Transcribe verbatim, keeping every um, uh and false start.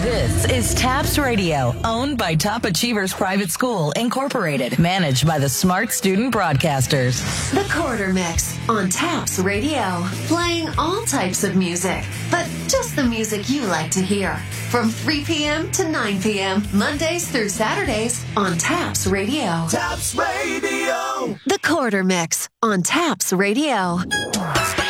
This is TAPS Radio, owned by Top Achievers Private School, Incorporated, managed by the Smart Student Broadcasters. The Quarter Mix on TAPS Radio, playing all types of music, but just the music you like to hear. From three p.m. to nine p.m., Mondays through Saturdays on TAPS Radio. TAPS Radio. The Quarter Mix on TAPS Radio.